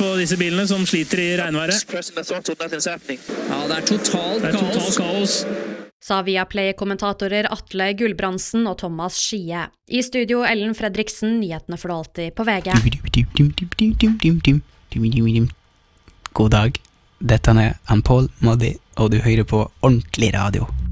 på disse bilene som sliter I regnværet. Ja, det totalt kaos. Sa Viaplay-kommentatorer Atle Gulbrandsen og Thomas Skie. I studio Ellen Fredriksen, nyhetene for alltid på VG. God dag, dette Paul Moddi, og du hører på Ordentlig Radio.